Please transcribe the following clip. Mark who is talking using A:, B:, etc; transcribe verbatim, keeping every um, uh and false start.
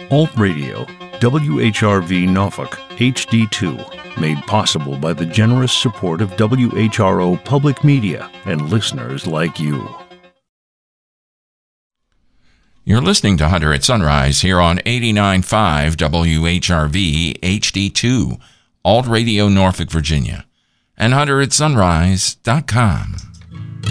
A: Alt Radio, W H R V Norfolk, H D two, made possible by the generous support of W H R O Public Media and listeners like you.
B: You're listening to Hunter at Sunrise here on eighty-nine point five W H R V H D two, Alt Radio Norfolk, Virginia, and hunter at sunrise dot com.